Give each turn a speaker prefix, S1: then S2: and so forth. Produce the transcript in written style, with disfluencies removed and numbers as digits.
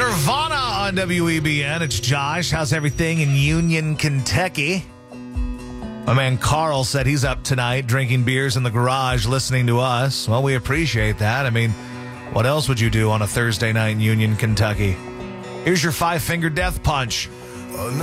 S1: Nirvana on WEBN. It's Josh. How's everything in Union, Kentucky? My man Carl said he's up tonight drinking beers in the garage listening to us. Well, we appreciate that. I mean, what else would you do on a Thursday night in Union, Kentucky? Here's your 5-finger death punch.